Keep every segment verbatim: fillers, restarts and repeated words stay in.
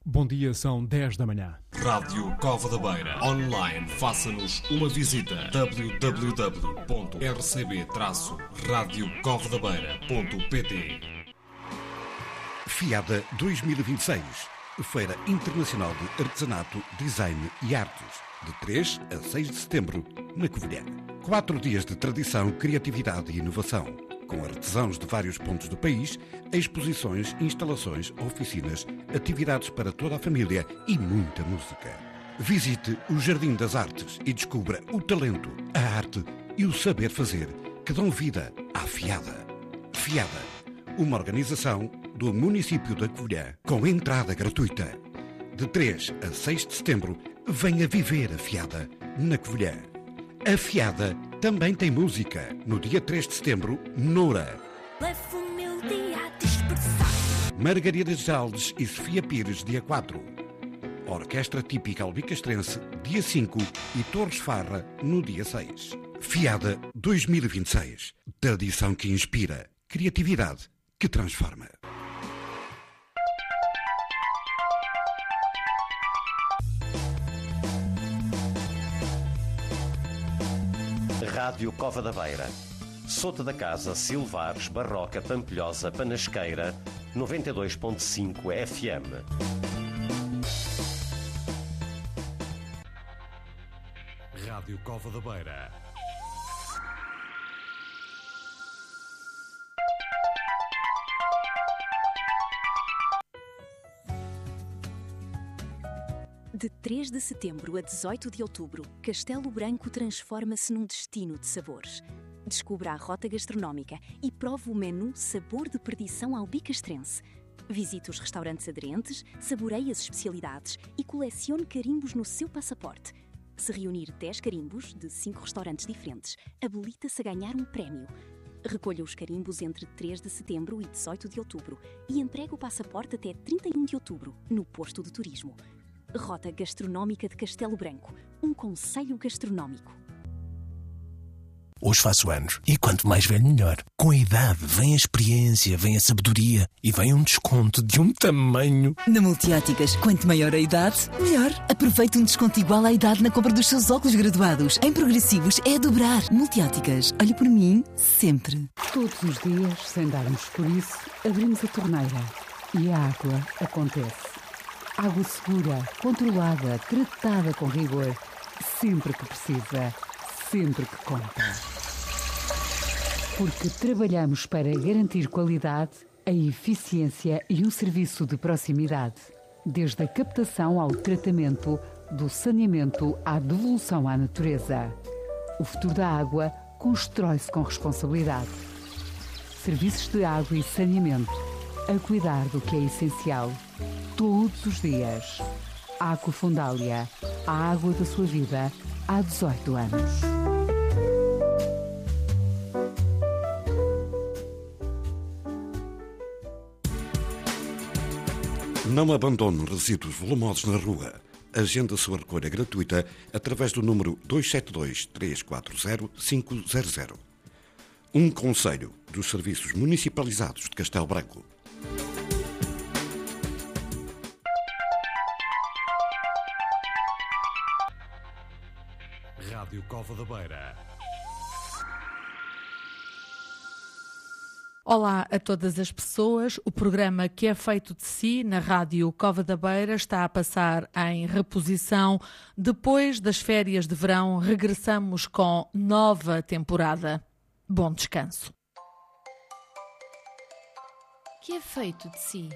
Bom dia, são dez da manhã. Rádio Cova da Beira. Online, faça-nos uma visita. w w w ponto r c b traço rádio cova da beira ponto p t. FIADA dois mil e vinte e seis. Feira Internacional de Artesanato, Design e Artes. De três a seis de setembro, na Covilhã. Quatro dias de tradição, criatividade e inovação. Com artesãos de vários pontos do país, exposições, instalações, oficinas, atividades para toda a família e muita música. Visite o Jardim das Artes e descubra o talento, a arte e o saber fazer que dão vida à FIADA. FIADA, uma organização do município da Covilhã com entrada gratuita. De três a seis de setembro, venha viver a FIADA na Covilhã. A FIADA também tem música. No dia três de setembro, Noura. Levo o meu dia a dispersar. Margarida Geraldes e Sofia Pires, dia quatro. Orquestra Típica Albicastrense, dia cinco. E Torres Farra, no dia seis. FIADA dois mil e vinte e seis. Tradição que inspira. Criatividade que transforma. Rádio Cova da Beira. Sota da Casa, Silvares, Barroca, Pampilhosa, Panasqueira, noventa e dois ponto cinco F M. Rádio Cova da Beira. De três de setembro a dezoito de outubro, Castelo Branco transforma-se num destino de sabores. Descubra a rota gastronómica e prove o menu Sabor de Perdição Albicastrense. Visite os restaurantes aderentes, saboreie as especialidades e colecione carimbos no seu passaporte. Se reunir dez carimbos de cinco restaurantes diferentes, habilita-se a ganhar um prémio. Recolha os carimbos entre três de setembro e dezoito de outubro e entregue o passaporte até trinta e um de outubro, no posto de turismo. Rota Gastronómica de Castelo Branco, um conselho gastronómico. Hoje faço anos e quanto mais velho melhor. Com a idade vem a experiência, vem a sabedoria e vem um desconto de um tamanho. Na Multióticas, quanto maior a idade, melhor. Aproveite um desconto igual à idade na compra dos seus óculos graduados. Em progressivos é a dobrar. Multióticas, olhe por mim sempre. Todos os dias, sem darmos por isso, abrimos a torneira e a água acontece. Água segura, controlada, tratada com rigor. Sempre que precisa, sempre que conta. Porque trabalhamos para garantir qualidade, a eficiência e um serviço de proximidade. Desde a captação ao tratamento, do saneamento à devolução à natureza. O futuro da água constrói-se com responsabilidade. Serviços de água e saneamento. A cuidar do que é essencial. Todos os dias. Água Fundália, a água da sua vida, há dezoito anos. Não abandone resíduos volumosos na rua. Agende a sua recolha gratuita através do número dois sete dois, três quatro zero, cinco zero zero. Um conselho dos serviços municipalizados de Castelo Branco. Rádio Cova da Beira. Olá a todas as pessoas. O programa Que é Feito de Si, na Rádio Cova da Beira, está a passar em reposição. Depois das férias de verão, regressamos com nova temporada. Bom descanso. Que é feito de si?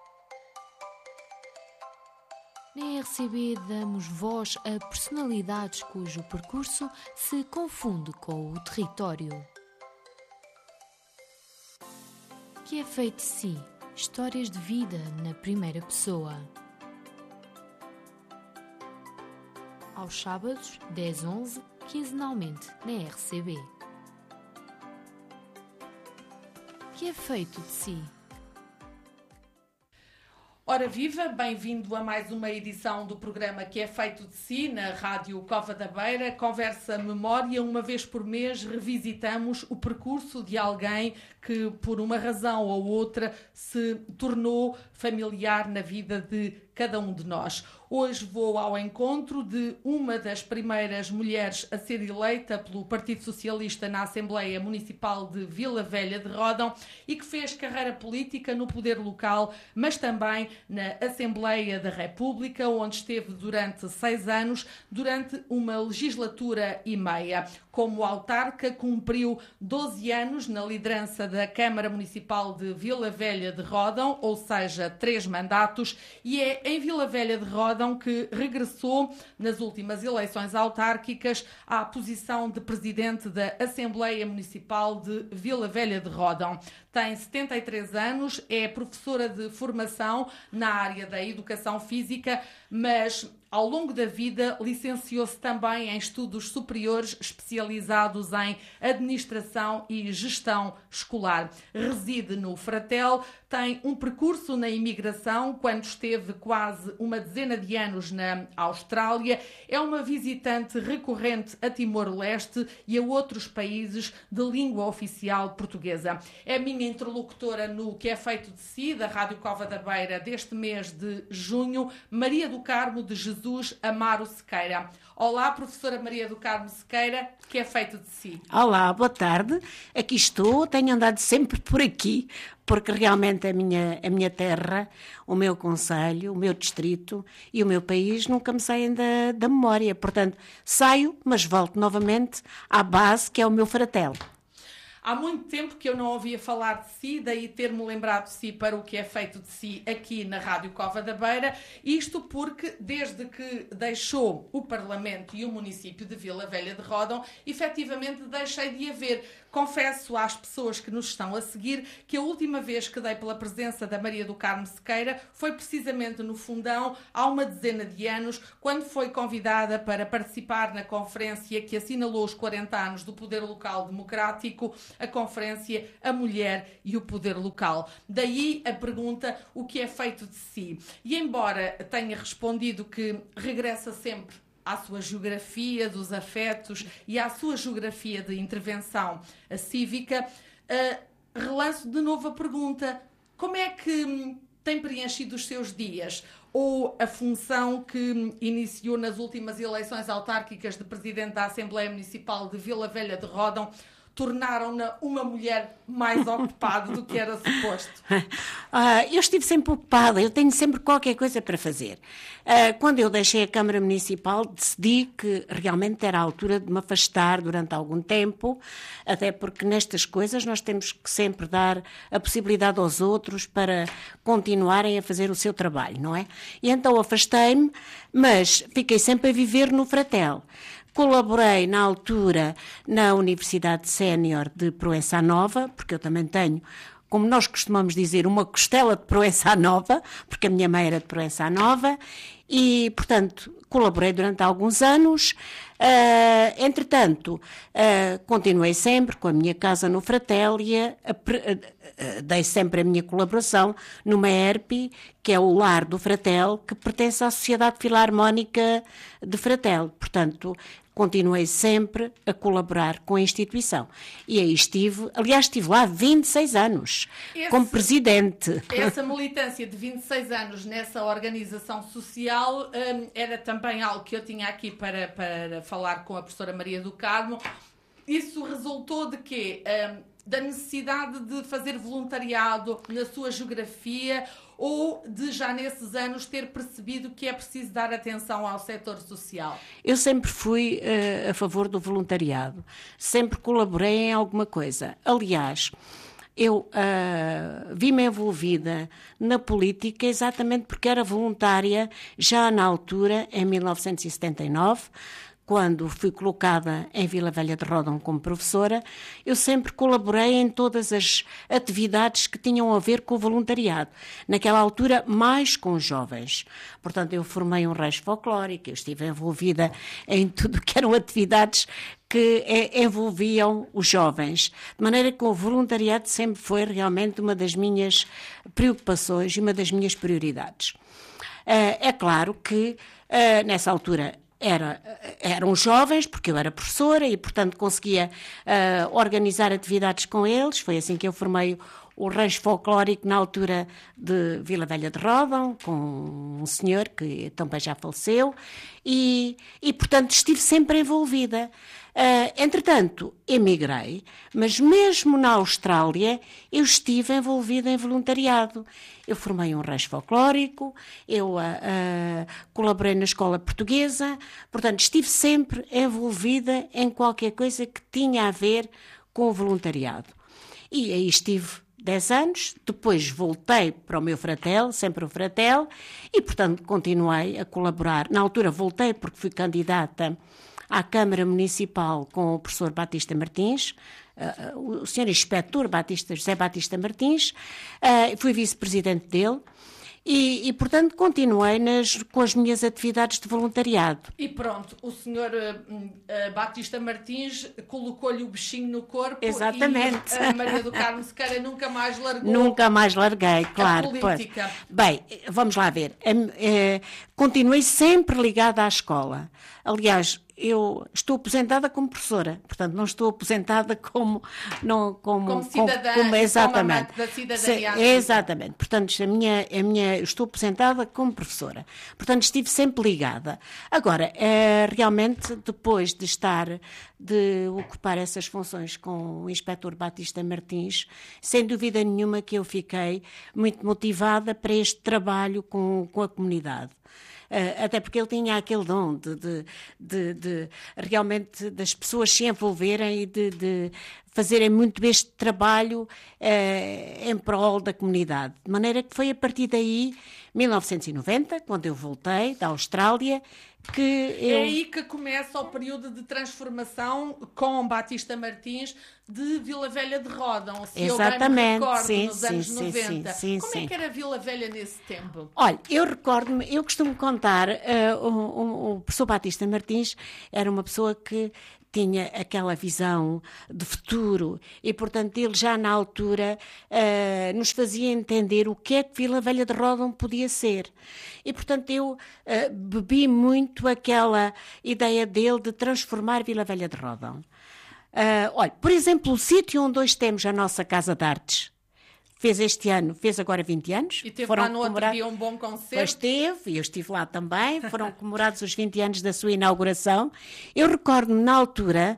Na R C B damos voz a personalidades cujo percurso se confunde com o território. Que é feito de si? Histórias de vida na primeira pessoa. Aos sábados, dez a onze, quinzenalmente na R C B. Que é feito de si? Ora viva, bem-vindo a mais uma edição do programa Que é Feito de Si, na Rádio Cova da Beira. Conversa Memória, uma vez por mês revisitamos o percurso de alguém que, por uma razão ou outra, se tornou familiar na vida de cada um de nós. Hoje vou ao encontro de uma das primeiras mulheres a ser eleita pelo Partido Socialista na Assembleia Municipal de Vila Velha de Ródão e que fez carreira política no poder local, mas também na Assembleia da República, onde esteve durante seis anos, durante uma legislatura e meia. Como autarca, cumpriu doze anos na liderança da Câmara Municipal de Vila Velha de Ródão, ou seja, três mandatos, e é em Vila Velha de Ródão que regressou nas últimas eleições autárquicas à posição de presidente da Assembleia Municipal de Vila Velha de Ródão. Tem setenta e três anos, é professora de formação na área da educação física, mas ao longo da vida licenciou-se também em estudos superiores especializados em administração e gestão escolar. Reside no Fratel, tem um percurso na imigração quando esteve quase uma dezena de anos na Austrália, é uma visitante recorrente a Timor-Leste e a outros países de língua oficial portuguesa. É minha interlocutora no Que é Feito de Si, da Rádio Cova da Beira, deste mês de junho, Maria do Carmo de Jesus Amaro Sequeira. Olá, professora Maria do Carmo Sequeira, Que é Feito de Si. Olá, boa tarde. Aqui estou, tenho andado sempre por aqui, porque realmente a minha, a minha terra, o meu concelho, o meu distrito e o meu país nunca me saem da, da memória. Portanto, saio, mas volto novamente à base, que é o meu Fratel. Há muito tempo que eu não ouvia falar de si, daí ter-me lembrado de si para o Que é Feito de Si aqui na Rádio Cova da Beira, isto porque desde que deixou o Parlamento e o município de Vila Velha de Ródão, efetivamente deixei de haver. Confesso às pessoas que nos estão a seguir que a última vez que dei pela presença da Maria do Carmo Sequeira foi precisamente no Fundão, há uma dezena de anos, quando foi convidada para participar na conferência que assinalou os quarenta anos do Poder Local Democrático, a conferência A Mulher e o Poder Local. Daí a pergunta, o que é feito de si? E embora tenha respondido que regressa sempre à sua geografia dos afetos e à sua geografia de intervenção cívica, uh, relanço de novo a pergunta, como é que tem preenchido os seus dias? Ou a função que iniciou nas últimas eleições autárquicas de presidente da Assembleia Municipal de Vila Velha de Ródão tornaram-na uma mulher mais ocupada do que era suposto? Uh, eu estive sempre ocupada, eu tenho sempre qualquer coisa para fazer. Uh, quando eu deixei a Câmara Municipal, decidi que realmente era a altura de me afastar durante algum tempo, até porque nestas coisas nós temos que sempre dar a possibilidade aos outros para continuarem a fazer o seu trabalho, não é? E então afastei-me, mas fiquei sempre a viver no Fratel. Colaborei, na altura, na Universidade Sénior de Proença Nova, porque eu também tenho, como nós costumamos dizer, uma costela de Proença Nova, porque a minha mãe era de Proença Nova, e, portanto, colaborei durante alguns anos. Uh, entretanto, uh, continuei sempre com a minha casa no Fratel e a, a, a, a, dei sempre a minha colaboração numa E R P I, que é o lar do Fratel, que pertence à Sociedade Filarmónica de Fratel. Portanto, continuei sempre a colaborar com a instituição. E aí estive, aliás, estive lá vinte e seis anos, Esse, como presidente. Essa militância de vinte e seis anos nessa organização social um, era também algo que eu tinha aqui para, para falar com a professora Maria do Carmo. Isso resultou de quê? Um, da necessidade de fazer voluntariado na sua geografia ou de já nesses anos ter percebido que é preciso dar atenção ao setor social? Eu sempre fui uh, a favor do voluntariado, sempre colaborei em alguma coisa. Aliás, eu uh, vi-me envolvida na política exatamente porque era voluntária já na altura, em mil novecentos e setenta e nove, quando fui colocada em Vila Velha de Ródão como professora, eu sempre colaborei em todas as atividades que tinham a ver com o voluntariado. Naquela altura, mais com os jovens. Portanto, eu formei um rancho folclórico, eu estive envolvida em tudo que eram atividades que envolviam os jovens. De maneira que o voluntariado sempre foi realmente uma das minhas preocupações e uma das minhas prioridades. É claro que, nessa altura, Era, eram jovens, porque eu era professora e, portanto, conseguia uh, organizar atividades com eles. Foi assim que eu formei o rancho folclórico na altura de Vila Velha de Ródão, com um senhor que também já faleceu, e, e portanto estive sempre envolvida. Uh, entretanto, emigrei, mas mesmo na Austrália eu estive envolvida em voluntariado. Eu formei um rancho folclórico, eu uh, uh, colaborei na escola portuguesa, portanto estive sempre envolvida em qualquer coisa que tinha a ver com o voluntariado. E aí estive dez anos, depois voltei para o meu fratel, sempre o fratel, e portanto continuei a colaborar. Na altura voltei porque fui candidata à Câmara Municipal com o professor Batista Martins, uh, o senhor Inspetor Batista, José Batista Martins, uh, fui vice-presidente dele e, e, portanto, continuei nas, com as minhas atividades de voluntariado. E pronto, o senhor uh, uh, Batista Martins colocou-lhe o bichinho no corpo. Exatamente. E a Maria do Carmo Sequeira nunca mais largou. Nunca mais larguei, claro. A política. Pois. Bem, vamos lá ver. Uh, uh, continuei sempre ligada à escola. Aliás, eu estou aposentada como professora, portanto não estou aposentada como não como como cidadã, como, como exatamente como da cidadania. Se, exatamente. Portanto, a minha a minha eu estou aposentada como professora. Portanto, estive sempre ligada. Agora, é, realmente depois de estar de ocupar essas funções com o Inspetor Batista Martins, sem dúvida nenhuma que eu fiquei muito motivada para este trabalho com, com a comunidade. Uh, até porque ele tinha aquele dom de, de, de, de realmente das pessoas se envolverem e de, de fazerem muito este trabalho uh, em prol da comunidade. De maneira que foi a partir daí, mil novecentos e noventa, quando eu voltei da Austrália, que eu... É aí que começa o período de transformação com Batista Martins de Vila Velha de Ródão. Se Exatamente, eu bem me recordo, sim, nos sim, anos sim, noventa. Sim, sim, Como sim. é que era Vila Velha nesse tempo? Olha, eu recordo-me, eu costumo contar, uh, o, o, o professor Batista Martins era uma pessoa que tinha aquela visão de futuro e, portanto, ele já na altura uh, nos fazia entender o que é que Vila Velha de Ródão podia ser. E, portanto, eu uh, bebi muito aquela ideia dele de transformar Vila Velha de Ródão. Uh, olha, por exemplo, o sítio onde hoje temos a nossa Casa de Artes, fez este ano, fez agora vinte anos. E teve foram lá no outro dia um bom concerto. Pois teve, e eu estive lá também. Foram comemorados os vinte anos da sua inauguração. Eu recordo-me, na altura,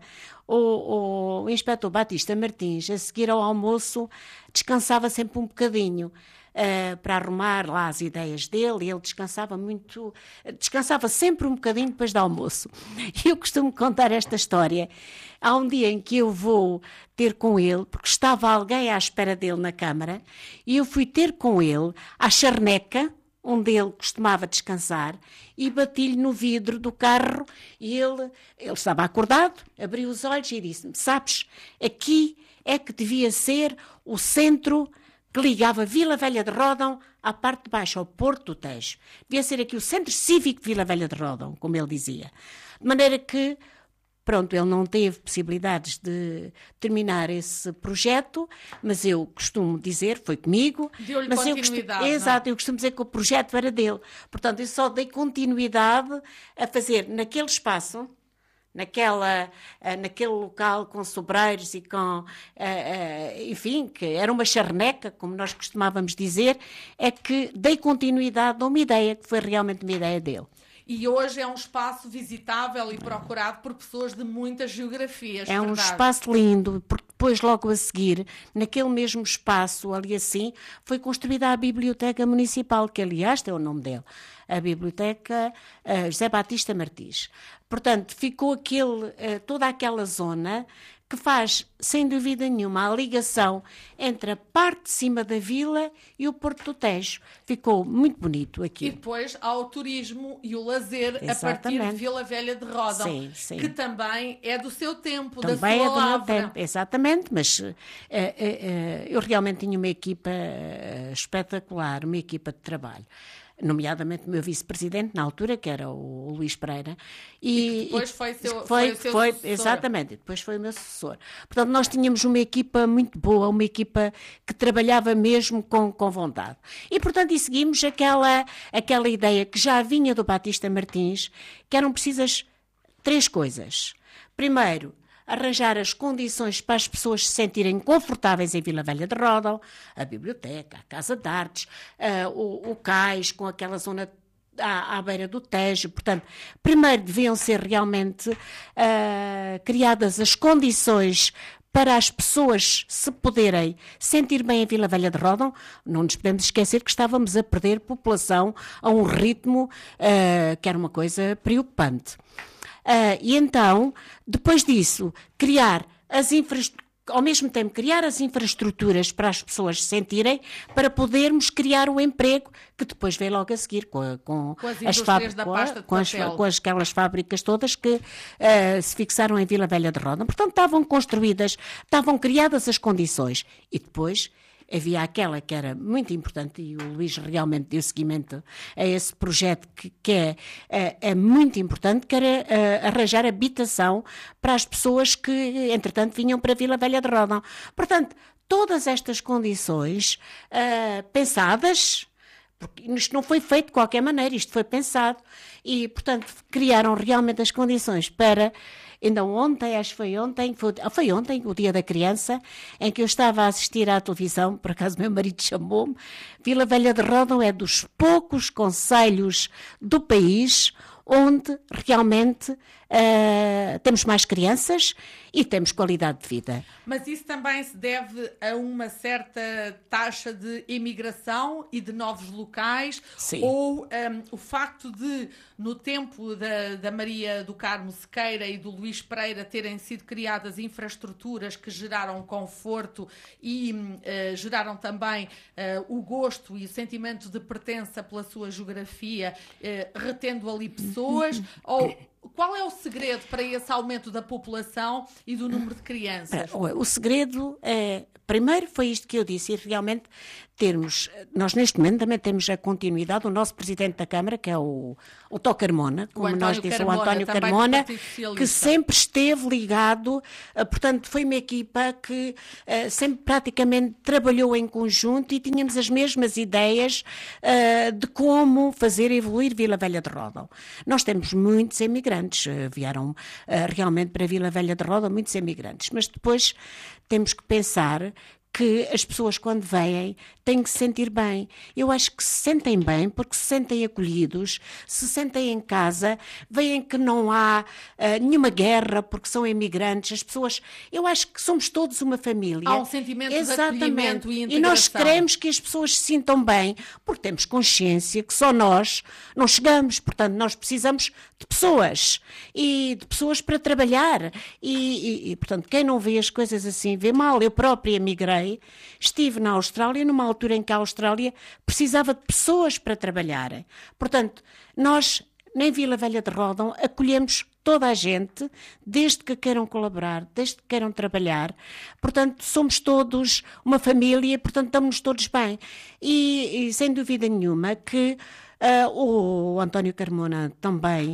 o, o Inspetor Batista Martins, a seguir ao almoço, descansava sempre um bocadinho. Uh, para arrumar lá as ideias dele, e ele descansava muito, descansava sempre um bocadinho depois do almoço. E eu costumo contar esta história. Há um dia em que eu vou ter com ele, porque estava alguém à espera dele na Câmara, e eu fui ter com ele à charneca, onde ele costumava descansar, e bati-lhe no vidro do carro, e ele, ele estava acordado, abriu os olhos e disse-me: sabes, aqui é que devia ser o centro que ligava Vila Velha de Ródão à parte de baixo, ao Porto do Tejo. Devia ser aqui o Centro Cívico de Vila Velha de Ródão, como ele dizia. De maneira que, pronto, ele não teve possibilidades de terminar esse projeto, mas eu costumo dizer, foi comigo. Deu-lhe mas continuidade. Eu costumo, exato, eu costumo dizer que o projeto era dele. Portanto, eu só dei continuidade a fazer naquele espaço, naquela, naquele local com sobreiros e com, enfim, que era uma charneca, como nós costumávamos dizer, é que dei continuidade a uma ideia que foi realmente uma ideia dele. E hoje é um espaço visitável e procurado por pessoas de muitas geografias. É verdade? Um espaço lindo, porque depois, logo a seguir, naquele mesmo espaço, ali assim, foi construída a Biblioteca Municipal, que aliás é o nome dele, a Biblioteca uh, José Batista Martins. Portanto, ficou aquele, uh, toda aquela zona que faz, sem dúvida nenhuma, a ligação entre a parte de cima da vila e o Porto do Tejo. Ficou muito bonito aqui. E depois há o turismo e o lazer. Exatamente. A partir de Vila Velha de Ródão, sim, sim. que também é do seu tempo, também da sua é do lavra. meu tempo, exatamente, mas uh, uh, uh, eu realmente tinha uma equipa uh, espetacular, uma equipa de trabalho. Nomeadamente o meu vice-presidente, na altura, que era o Luís Pereira. E, e depois foi, seu, foi, foi o seu foi, sucessor. Exatamente, depois foi o meu sucessor. Portanto, nós tínhamos uma equipa muito boa, uma equipa que trabalhava mesmo com, com vontade. E, portanto, e seguimos aquela, aquela ideia que já vinha do Batista Martins, que eram precisas três coisas. Primeiro, arranjar as condições para as pessoas se sentirem confortáveis em Vila Velha de Ródão, a biblioteca, a Casa de Artes, uh, o, o cais com aquela zona à, à beira do Tejo. Portanto, primeiro deviam ser realmente uh, criadas as condições para as pessoas se poderem sentir bem em Vila Velha de Ródão. Não nos podemos esquecer que estávamos a perder população a um ritmo uh, que era uma coisa preocupante. Uh, e então, depois disso, criar as infraestruturas, ao mesmo tempo criar as infraestruturas para as pessoas se sentirem, para podermos criar o emprego que depois vem logo a seguir com, a, com, com as as indústrias da pasta de com, as, papel. com as, aquelas fábricas todas que uh, se fixaram em Vila Velha de Ródão. Portanto, estavam construídas, estavam criadas as condições. E depois havia aquela que era muito importante, e o Luís realmente deu seguimento a esse projeto que, que é, é, é muito importante, que era uh, arranjar habitação para as pessoas que, entretanto, vinham para Vila Velha de Ródão. Portanto, todas estas condições uh, pensadas, porque isto não foi feito de qualquer maneira, isto foi pensado, e, portanto, criaram realmente as condições para... Ainda ontem, acho que foi ontem, foi, foi ontem, o Dia da Criança, em que eu estava a assistir à televisão, por acaso meu marido chamou-me. Vila Velha de Ródão é dos poucos concelhos do país onde realmente uh, temos mais crianças e temos qualidade de vida. Mas isso também se deve a uma certa taxa de imigração e de novos locais? Sim. Ou um, o facto de, no tempo da, da Maria do Carmo Sequeira e do Luís Pereira, terem sido criadas infraestruturas que geraram conforto e uh, geraram também uh, o gosto e o sentimento de pertença pela sua geografia, uh, retendo ali pessoas? Ou qual é o segredo para esse aumento da população e do número de crianças? O segredo, é, primeiro, foi isto que eu disse, e realmente termos, nós neste momento também temos a continuidade, o nosso Presidente da Câmara, que é o, o Tó Carmona, como nós dissemos, o António Carmona, que sempre esteve ligado, portanto, foi uma equipa que uh, sempre praticamente trabalhou em conjunto e tínhamos as mesmas ideias uh, de como fazer evoluir Vila Velha de Ródão. Nós temos muitos imigrantes, uh, vieram uh, realmente para Vila Velha de Ródão muitos imigrantes, mas depois temos que pensar que as pessoas, quando vêm, têm que se sentir bem. Eu acho que se sentem bem porque se sentem acolhidos, se sentem em casa, veem que não há uh, nenhuma guerra porque são imigrantes. As pessoas, eu acho que somos todos uma família. Há um sentimento Exatamente. de acolhimento e integração. E nós queremos que as pessoas se sintam bem, porque temos consciência que só nós não chegamos. Portanto, nós precisamos de pessoas e de pessoas para trabalhar. E, e, e portanto, quem não vê as coisas assim, vê mal. Eu própria emigrei. Estive na Austrália numa altura em que a Austrália precisava de pessoas para trabalharem. Portanto, nós, em Vila Velha de Ródão, acolhemos toda a gente, desde que queiram colaborar, desde que queiram trabalhar. Portanto, somos todos uma família, portanto, estamos todos bem. E, e sem dúvida nenhuma que Uh, o António Carmona também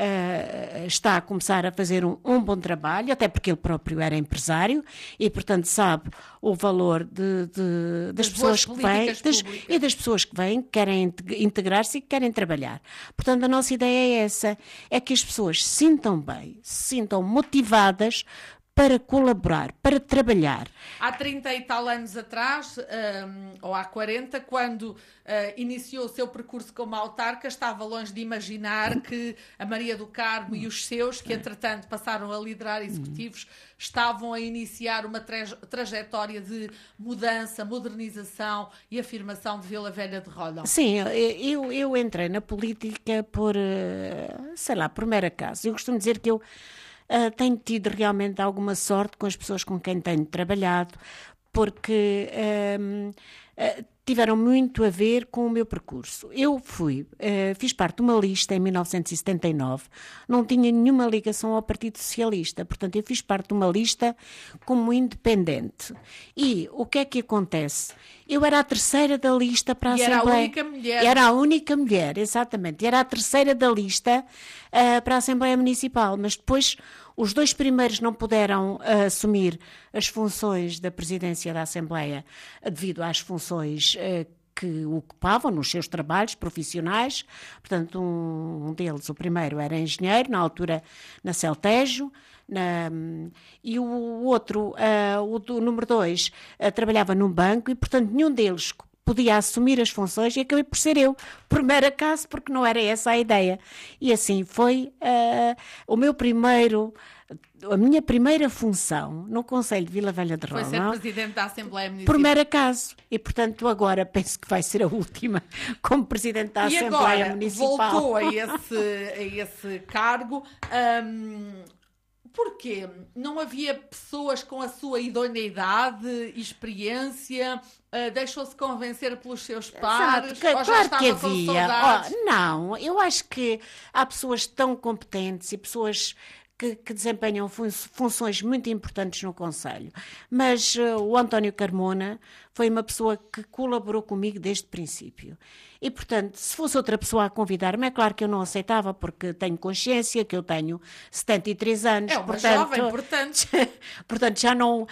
uh, está a começar a fazer um, um bom trabalho, até porque ele próprio era empresário e, portanto, sabe o valor de, de, das, das pessoas que vêm das, e das pessoas que vêm, que querem integrar-se e que querem trabalhar. Portanto, a nossa ideia é essa, é que as pessoas se sintam bem, se sintam motivadas para colaborar, para trabalhar. Há trinta e tal anos atrás, um, ou há quarenta, quando uh, iniciou o seu percurso como autarca, estava longe de imaginar que a Maria do Carmo e os seus, que entretanto passaram a liderar executivos, estavam a iniciar uma tra- trajetória de mudança, modernização e afirmação de Vila Velha de Ródão. Sim, eu, eu entrei na política por, sei lá, por mero acaso. Eu costumo dizer que eu Uh, tenho tido realmente alguma sorte com as pessoas com quem tenho trabalhado, porque um, uh, tiveram muito a ver com o meu percurso. Eu fui, uh, fiz parte de uma lista em mil novecentos e setenta e nove, não tinha nenhuma ligação ao Partido Socialista, portanto eu fiz parte de uma lista como independente. E o que é que acontece? Eu era a terceira da lista para a e Assembleia. Era a única mulher. Era a única mulher, exatamente. Era a terceira da lista uh, para a Assembleia Municipal, mas depois os dois primeiros não puderam uh, assumir as funções da presidência da Assembleia uh, devido às funções uh, que ocupavam nos seus trabalhos profissionais. Portanto, um, um deles, o primeiro, era engenheiro, na altura na Celtejo, na, e o outro, uh, o, o número dois, uh, trabalhava num banco e, portanto, nenhum deles podia assumir as funções e acabei por ser eu, por mero acaso, porque não era essa a ideia. E assim foi uh, o meu primeiro, a minha primeira função no Conselho de Vila Velha de Ródão. Foi ser Presidente da Assembleia Municipal. Por mero acaso. E, portanto, agora penso que vai ser a última como Presidente da e Assembleia agora, Municipal. Voltou a esse, a esse cargo. Um, Porquê? Não havia pessoas com a sua idoneidade, experiência, uh, deixou-se convencer pelos seus pares? Exato, que, ou já claro estava que com havia. saudades? Oh, não, eu acho que há pessoas tão competentes e pessoas que, que desempenham fun- funções muito importantes no Conselho. Mas uh, o António Carmona foi uma pessoa que colaborou comigo desde o princípio. E, portanto, se fosse outra pessoa a convidar-me, é claro que eu não aceitava, porque tenho consciência que eu tenho setenta e três anos. É uma portanto, jovem, portanto. portanto, já não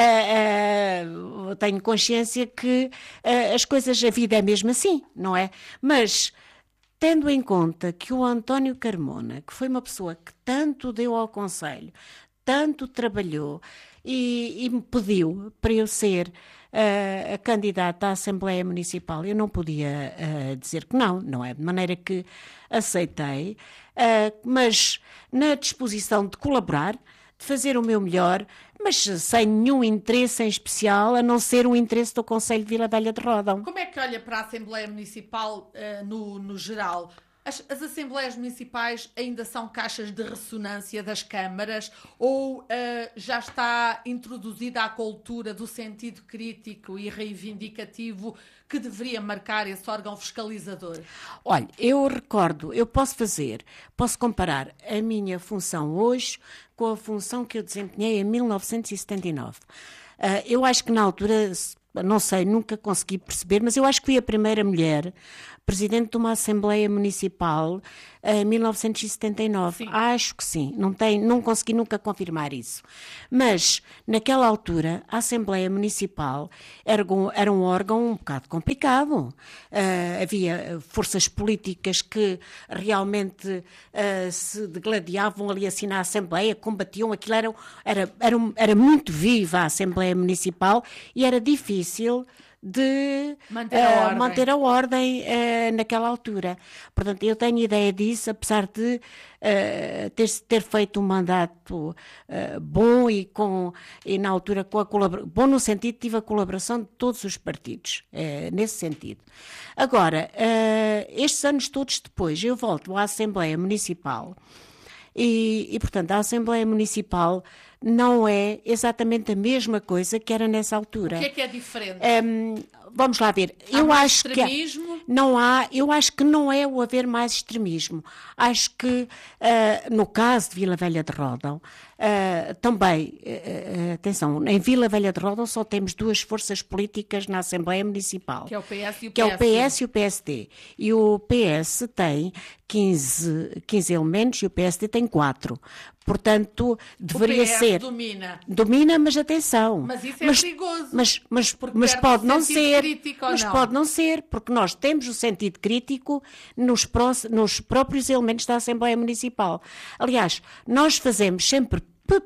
uh, uh, tenho consciência que uh, as coisas, a vida é mesmo assim, não é? Mas, tendo em conta que o António Carmona, que foi uma pessoa que tanto deu ao Conselho, tanto trabalhou e, e me pediu para eu ser Uh, a candidata à Assembleia Municipal, eu não podia uh, dizer que não, não é? De maneira que aceitei, uh, mas na disposição de colaborar, de fazer o meu melhor, mas sem nenhum interesse em especial, a não ser o interesse do Conselho de Vila Velha de Ródão. Como é que olha para a Assembleia Municipal uh, no, no geral? As, as Assembleias Municipais ainda são caixas de ressonância das câmaras ou uh, já está introduzida a cultura do sentido crítico e reivindicativo que deveria marcar esse órgão fiscalizador? Olha, eu recordo, eu posso fazer, posso comparar a minha função hoje com a função que eu desempenhei em mil novecentos e setenta e nove. Uh, eu acho que na altura, não sei, nunca consegui perceber, mas eu acho que fui a primeira mulher presidente de uma Assembleia Municipal em mil novecentos e setenta e nove. Sim. Acho que sim, não, tem, não consegui nunca confirmar isso. Mas, naquela altura, a Assembleia Municipal era um, era um órgão um bocado complicado. Uh, havia forças políticas que realmente uh, se degladiavam ali assim na Assembleia, combatiam, aquilo era, era, era, era muito viva a Assembleia Municipal e era difícil de manter a ordem, uh, manter a ordem uh, naquela altura. Portanto, eu tenho ideia disso, apesar de uh, ter, ter feito um mandato uh, bom e, com, e na altura com a colaboração, bom no sentido que tive a colaboração de todos os partidos, uh, nesse sentido. Agora, uh, estes anos todos depois, eu volto à Assembleia Municipal e, e, portanto, a Assembleia Municipal não é exatamente a mesma coisa que era nessa altura. O que é que é diferente? Um, vamos lá ver. Há eu mais acho extremismo? Que não há, eu acho que não é o haver mais extremismo. Acho que, uh, no caso de Vila Velha de Ródão, uh, também, uh, atenção, em Vila Velha de Ródão só temos duas forças políticas na Assembleia Municipal. Que é o P S e o que P S D. é o P S e o P S D. E o P S tem quinze, quinze elementos e o P S D tem quatro. Portanto, deveria o P S ser... domina. Domina, mas atenção. Mas isso é mas, perigoso. Mas, mas, porque mas pode não ser. Crítico, mas não? pode não ser, porque nós temos o sentido crítico nos, pró nos próprios elementos da Assembleia Municipal. Aliás, nós fazemos sempre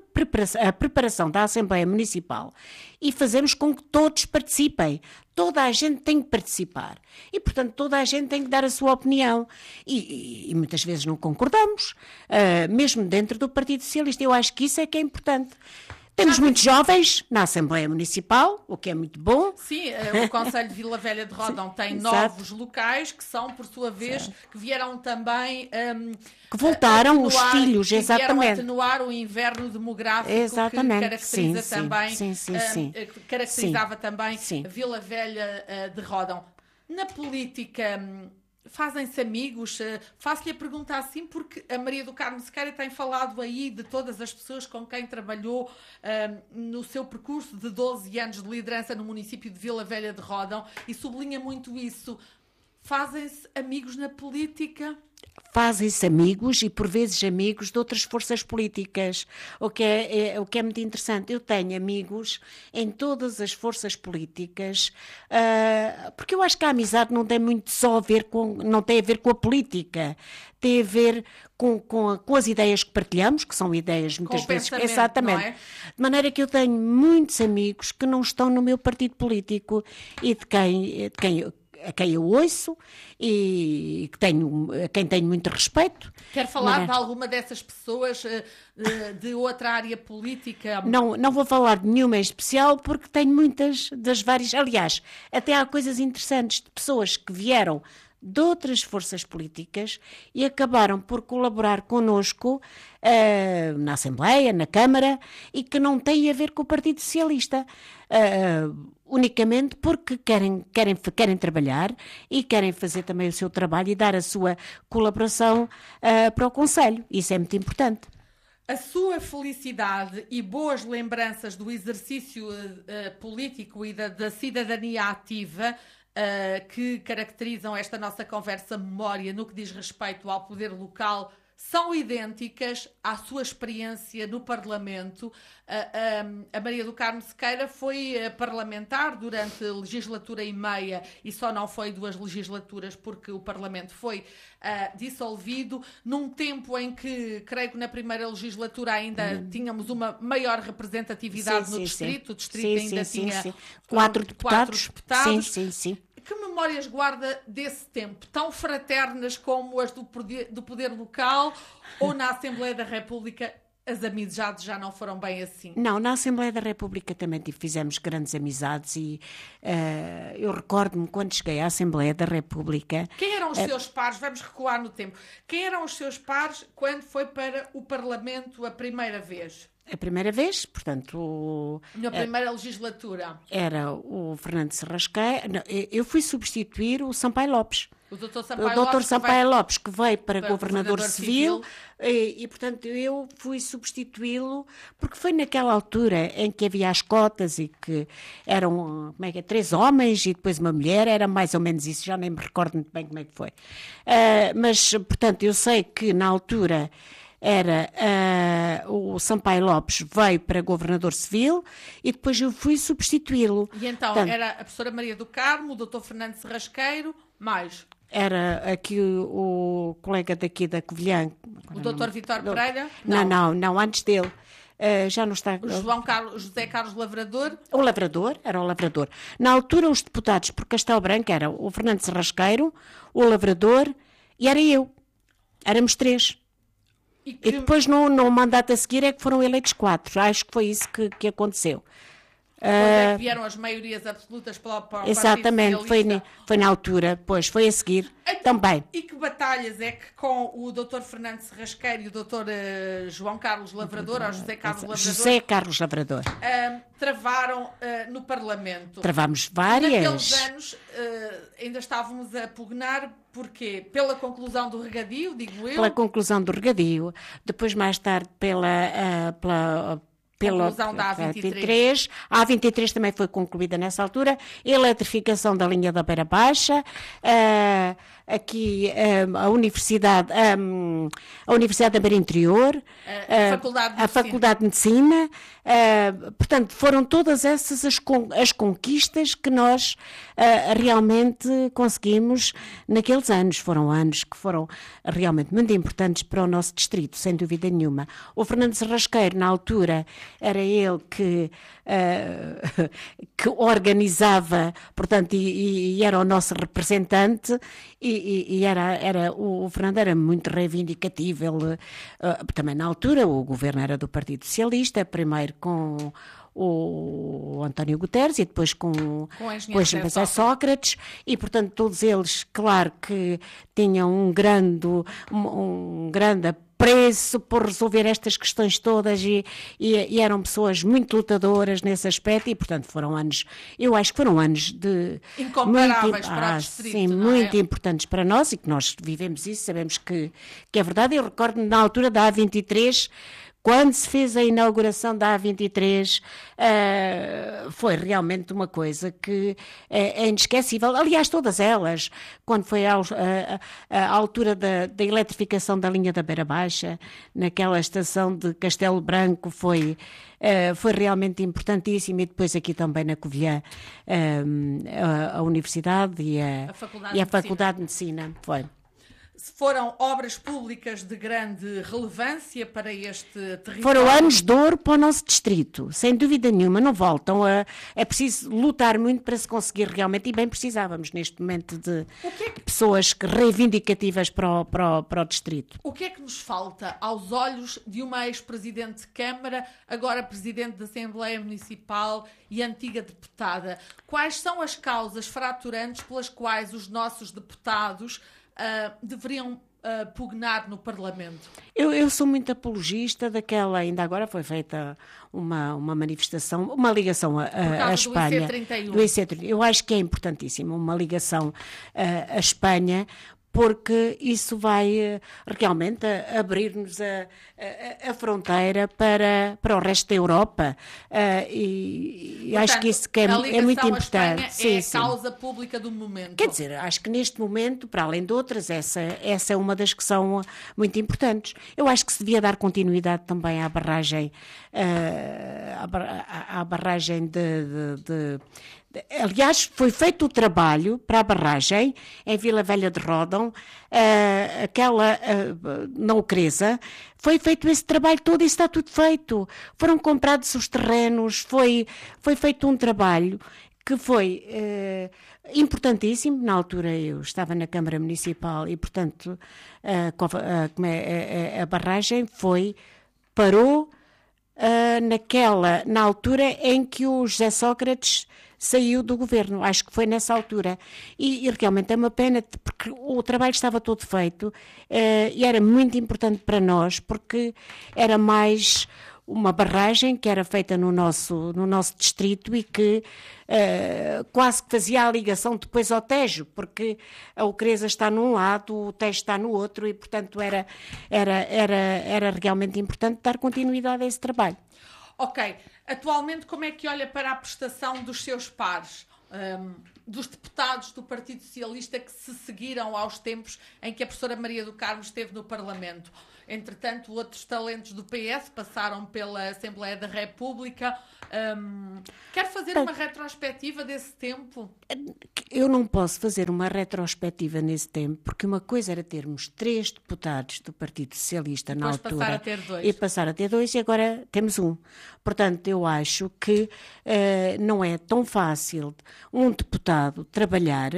a preparação da Assembleia Municipal e fazemos com que todos participem. Toda a gente tem que participar. E, portanto, toda a gente tem que dar a sua opinião. E, e, e muitas vezes não concordamos, uh, mesmo dentro do Partido Socialista. Eu acho que isso é que é importante. Temos muitos jovens na Assembleia Municipal, o que é muito bom. Sim, o Conselho de Vila Velha de Ródão tem Exato. novos locais que são, por sua vez, Exato. que vieram também... Um, que voltaram atenuar, os filhos, exatamente. Que vieram atenuar o inverno demográfico exatamente. que caracteriza sim, também... Sim, sim, um, sim. Caracterizava sim. também sim. Vila Velha uh, de Ródão. Na política... Um, fazem-se amigos? Faço-lhe a pergunta assim porque a Maria do Carmo Sequeira tem falado aí de todas as pessoas com quem trabalhou uh, no seu percurso de doze anos de liderança no município de Vila Velha de Ródão e sublinha muito isso. Fazem-se amigos na política? fazem-se amigos e por vezes amigos de outras forças políticas, o que é, é, o que é muito interessante. Eu tenho amigos em todas as forças políticas, uh, porque eu acho que a amizade não tem muito só a ver com, não tem a ver com a política, tem a ver com, com, a, com as ideias que partilhamos, que são ideias muitas vezes... Exatamente. É? De maneira que eu tenho muitos amigos que não estão no meu partido político e de quem, de quem eu a quem eu ouço e que tenho, a quem tenho muito respeito. Quer falar Mas, de alguma dessas pessoas de, de outra área política? Não, não vou falar de nenhuma em especial porque tenho muitas das várias. Aliás, até há coisas interessantes de pessoas que vieram de outras forças políticas e acabaram por colaborar connosco uh, na Assembleia, na Câmara, e que não têm a ver com o Partido Socialista, uh, unicamente porque querem, querem, querem trabalhar e querem fazer também o seu trabalho e dar a sua colaboração uh, para o Conselho. Isso é muito importante. A sua felicidade e boas lembranças do exercício uh, político e da, da cidadania ativa Uh, que caracterizam esta nossa conversa memória no que diz respeito ao poder local são idênticas à sua experiência no Parlamento. Uh, uh, a Maria do Carmo Sequeira foi uh, parlamentar durante legislatura e meia e só não foi duas legislaturas porque o Parlamento foi uh, dissolvido num tempo em que, creio que na primeira legislatura ainda hum. tínhamos uma maior representatividade sim, no sim, distrito. Sim. O distrito sim, ainda sim, tinha sim, sim. Quatro, deputados. quatro deputados. Sim, sim, sim. Que memórias guarda desse tempo? Tão fraternas como as do poder, do poder local ou na Assembleia da República as amizades já não foram bem assim? Não, na Assembleia da República também fizemos grandes amizades e uh, eu recordo-me quando cheguei à Assembleia da República... Quem eram os uh, seus pares? Vamos recuar no tempo. Quem eram os seus pares quando foi para o Parlamento a primeira vez? A primeira vez, portanto... O, Na primeira uh, legislatura. Era o Fernando Serrasqueira. Não, eu fui substituir o Sampaio Lopes. O doutor Sampaio, o doutor Lopes, Sampaio que vai... Lopes, que veio para, para governador, governador civil, civil. E, e, portanto, eu fui substituí-lo, porque foi naquela altura em que havia as cotas e que eram, como é que é, três homens e depois uma mulher, era mais ou menos isso, já nem me recordo muito bem como é que foi. Uh, mas, portanto, eu sei que na altura... Era uh, o Sampaio Lopes veio para governador civil e depois eu fui substituí-lo. E então Portanto, era a professora Maria do Carmo, o doutor Fernando Serrasqueiro, mais? Era aqui o, o colega daqui da Covilhã. O doutor Vítor Pereira? Não, não, não, antes dele. Uh, já não está... O João Carlos, José Carlos Lavrador? O Lavrador, era o Lavrador. Na altura os deputados por Castelo Branco eram o Fernando Serrasqueiro, o Lavrador e era eu. Éramos três. E, que... e depois no, no mandato a seguir é que foram eleitos quatro. Acho que foi isso que, que aconteceu. Quando é que vieram as maiorias absolutas para, para o Exatamente, Partido foi, na, foi na altura, pois, foi a seguir então, também. E que batalhas é que com o doutor Fernando Serrasqueiro e o doutor uh, João Carlos Lavrador, ou José Carlos Lavrador, José Carlos Lavrador. Uh, travaram uh, no Parlamento? Travámos várias. Naqueles anos uh, ainda estávamos a pugnar, porquê? Pela conclusão do regadio, digo eu? Pela conclusão do regadio, depois mais tarde pela... Uh, pela Pela conclusão da A vinte e três. A vinte e três. A vinte e três também foi concluída nessa altura. Eletrificação da linha da Beira Baixa. Uh, aqui um, a Universidade um, a Universidade da Beira Interior. Uh, a Faculdade de a Faculdade de Medicina. Uh, portanto, foram todas essas as, con as conquistas que nós uh, realmente conseguimos naqueles anos. Foram anos que foram realmente muito importantes para o nosso distrito, sem dúvida nenhuma. O Fernando Serrasqueiro, na altura, era ele que, uh, que organizava, portanto, e, e era o nosso representante, e, e, e era, era, o, o Fernando era muito reivindicativo. Ele, uh, também na altura, o governo era do Partido Socialista, primeiro com o António Guterres e depois com, com o engenheiro José Sócrates, e portanto todos eles, claro que tinham um grande, um, um grande apreço por resolver estas questões todas e, e, e eram pessoas muito lutadoras nesse aspecto e portanto foram anos, eu acho que foram anos de... Incomparáveis muito, para ah, o distrito, sim, não muito é? importantes para nós e que nós vivemos isso, sabemos que, que é verdade. Eu recordo-me na altura da A vinte e três, Quando se fez a inauguração da A vinte e três, uh, foi realmente uma coisa que é, é inesquecível. Aliás, todas elas, quando foi a, a, a altura da, da eletrificação da linha da Beira Baixa, naquela estação de Castelo Branco, foi, uh, foi realmente importantíssimo. E depois aqui também na Covilhã, uh, a, a Universidade e a, a Faculdade, e a de, Faculdade de Medicina. Foi. Foram obras públicas de grande relevância para este território. Foram anos de ouro para o nosso distrito, sem dúvida nenhuma, não voltam. A, é preciso lutar muito para se conseguir realmente, e bem precisávamos neste momento de, que é que, pessoas reivindicativas para o, para, o, para o distrito. O que é que nos falta aos olhos de uma ex-presidente de Câmara, agora presidente da Assembleia Municipal e antiga deputada? Quais são as causas fraturantes pelas quais os nossos deputados Uh, deveriam uh, pugnar no Parlamento? Eu, eu sou muito apologista daquela, ainda agora foi feita uma, uma manifestação, uma ligação a, a, a Espanha. Do I C trinta e um. Do I C trinta e um. Eu acho que é importantíssimo uma ligação a, a Espanha, porque isso vai realmente abrir-nos a, a, a fronteira para, para o resto da Europa. Uh, e Portanto, acho que isso que é, é muito importante. A Espanha sim, é a sim. causa pública do momento. Quer dizer, acho que neste momento, para além de outras, essa, essa é uma das que são muito importantes. Eu acho que se devia dar continuidade também à barragem, uh, à, à barragem de... de, de Aliás, foi feito o trabalho para a barragem em Vila Velha de Ródão, uh, aquela uh, na Ocreza, foi feito esse trabalho todo e está tudo feito. Foram comprados os terrenos, foi, foi feito um trabalho que foi uh, importantíssimo. Na altura eu estava na Câmara Municipal e, portanto, uh, uh, a, a, a barragem foi, parou uh, naquela, na altura em que o José Sócrates saiu do governo, acho que foi nessa altura, e, e realmente é uma pena, porque o trabalho estava todo feito uh, e era muito importante para nós, porque era mais uma barragem que era feita no nosso, no nosso distrito e que uh, quase que fazia a ligação depois ao Tejo, porque a Ocreza está num lado, o Tejo está no outro, e portanto era, era, era, era realmente importante dar continuidade a esse trabalho. Ok. Atualmente, como é que olha para a prestação dos seus pares, um, dos deputados do Partido Socialista que se seguiram aos tempos em que a professora Maria do Carmo esteve no Parlamento? Entretanto, outros talentos do P S passaram pela Assembleia da República. Um, quer fazer uma retrospectiva desse tempo? Eu não posso fazer uma retrospectiva nesse tempo, porque uma coisa era termos três deputados do Partido Socialista na altura. Passar a ter dois. E passar a ter dois, e agora temos um. Portanto, eu acho que uh, não é tão fácil um deputado trabalhar...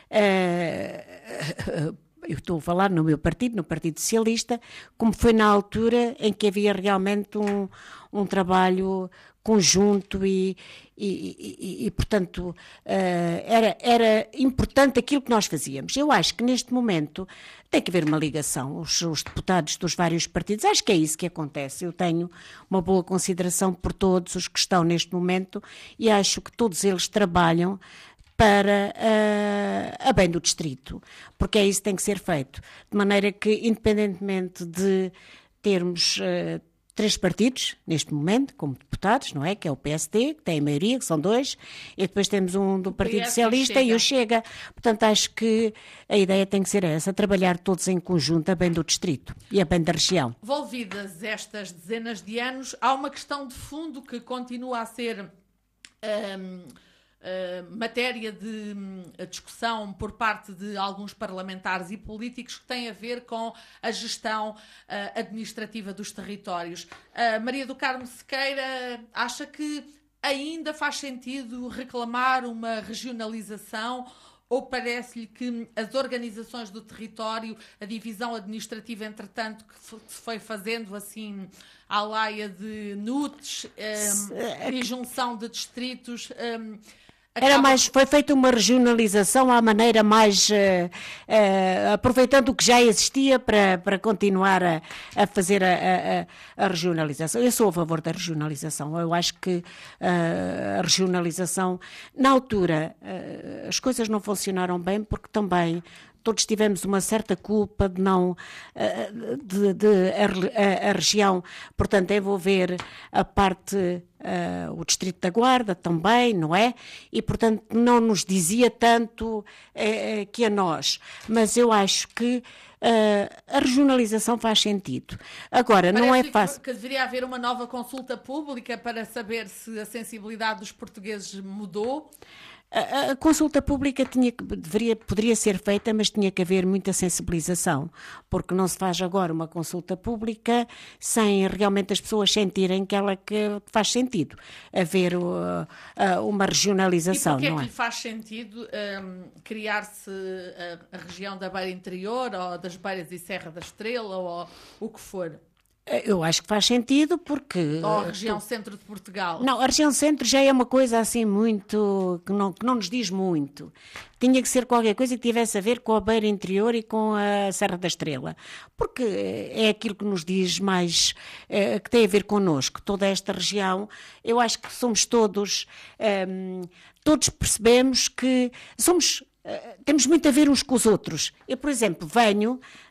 Uh, eu estou a falar no meu partido, no Partido Socialista, como foi na altura em que havia realmente um, um trabalho conjunto e, e, e, e portanto, uh, era, era importante aquilo que nós fazíamos. Eu acho que neste momento tem que haver uma ligação, os, os deputados dos vários partidos, acho que é isso que acontece. Eu tenho uma boa consideração por todos os que estão neste momento e acho que todos eles trabalham para uh, a bem do distrito, porque é isso que tem que ser feito, de maneira que, independentemente de termos uh, três partidos, neste momento, como deputados, não é? Que é o P S D, que tem a maioria, que são dois, e depois temos um do Partido Socialista e o Chega. Portanto, acho que a ideia tem que ser essa, trabalhar todos em conjunto a bem do distrito e a bem da região. Envolvidas estas dezenas de anos, há uma questão de fundo que continua a ser... Um, Uh, matéria de uh, discussão por parte de alguns parlamentares e políticos que tem a ver com a gestão uh, administrativa dos territórios. Uh, Maria do Carmo Sequeira acha que ainda faz sentido reclamar uma regionalização ou parece-lhe que as organizações do território, a divisão administrativa, entretanto, que se foi fazendo assim à laia de N U Ts, um, e junção de distritos... Um, Era mais, foi feita uma regionalização à maneira mais, uh, uh, aproveitando o que já existia para, para continuar a, a fazer a, a, a regionalização. Eu sou a favor da regionalização. Eu acho que uh, a regionalização, na altura, uh, as coisas não funcionaram bem porque também todos tivemos uma certa culpa de não, de, de a, a, a região, portanto, envolver a parte, uh, o Distrito da Guarda também, não é? E, portanto, não nos dizia tanto uh, que a nós. Mas eu acho que Uh, a regionalização faz sentido. Agora, Parece não é que, fácil... que deveria haver uma nova consulta pública para saber se a sensibilidade dos portugueses mudou. A, a consulta pública tinha que, deveria, poderia ser feita, mas tinha que haver muita sensibilização, porque não se faz agora uma consulta pública sem realmente as pessoas sentirem que ela que faz sentido haver uh, uh, uma regionalização. E porquê não é é? que lhe faz sentido um, criar-se a, a região da Beira Interior, ou das Beiras e Serra da Estrela, ou o que for? Eu acho que faz sentido porque... Ou a região centro de Portugal? Não, a região centro já é uma coisa assim muito... que não, que não nos diz muito. Tinha que ser qualquer coisa que tivesse a ver com a Beira Interior e com a Serra da Estrela. Porque é aquilo que nos diz mais... É, que tem a ver connosco. Toda esta região, eu acho que somos todos... Um, todos percebemos que somos... Uh, temos muito a ver uns com os outros. Eu, por exemplo, venho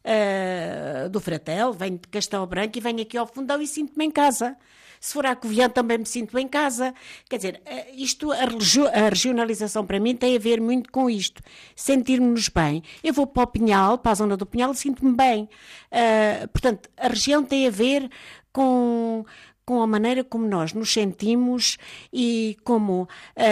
uh, do Fratel, venho de Castelo Branco e venho aqui ao Fundão e sinto-me em casa. Se for à Covilhã também me sinto em casa. Quer dizer, uh, isto, a, regio- a regionalização para mim tem a ver muito com isto. Sentir-nos bem. Eu vou para o Pinhal, para a zona do Pinhal e sinto-me bem. Uh, portanto, a região tem a ver com... com a maneira como nós nos sentimos e como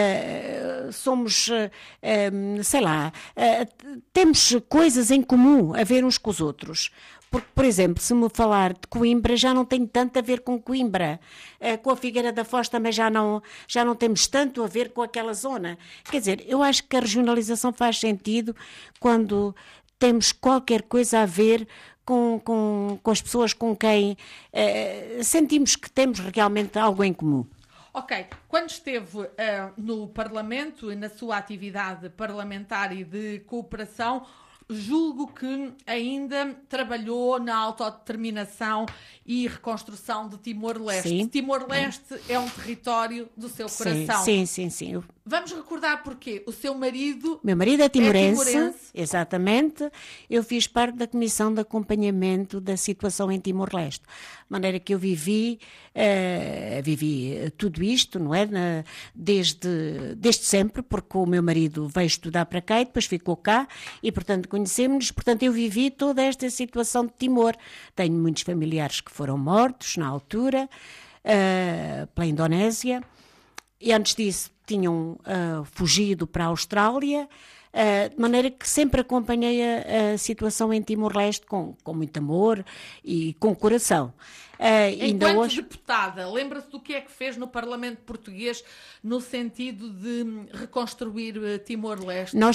uh, somos, uh, um, sei lá, uh, temos coisas em comum a ver uns com os outros. Porque, por exemplo, se me falar de Coimbra, já não tem tanto a ver com Coimbra. Uh, com a Figueira da Foz também já não, já não temos tanto a ver com aquela zona. Quer dizer, eu acho que a regionalização faz sentido quando temos qualquer coisa a ver Com, com, com as pessoas com quem uh, sentimos que temos realmente algo em comum. Ok. Quando esteve uh, no Parlamento e na sua atividade parlamentar e de cooperação, julgo que ainda trabalhou na autodeterminação e reconstrução de Timor-Leste. Sim. Timor-Leste é um território do seu coração. Sim, sim, sim. sim. Eu... Vamos recordar porquê. O seu marido... Meu marido é timorense, é timorense. Exatamente. Eu fiz parte da comissão de acompanhamento da situação em Timor-Leste. De maneira que eu vivi, uh, vivi tudo isto, não é? Na, desde, desde sempre, porque o meu marido veio estudar para cá e depois ficou cá e, portanto, conhecemos-nos. Portanto, eu vivi toda esta situação de Timor. Tenho muitos familiares que foram mortos na altura, uh, pela Indonésia. E antes disso tinham uh, fugido para a Austrália, uh, de maneira que sempre acompanhei a, a situação em Timor-Leste com, com muito amor e com coração. Uh, Enquanto ainda hoje... deputada, lembra-se do que é que fez no Parlamento Português no sentido de reconstruir uh, Timor-Leste? Nós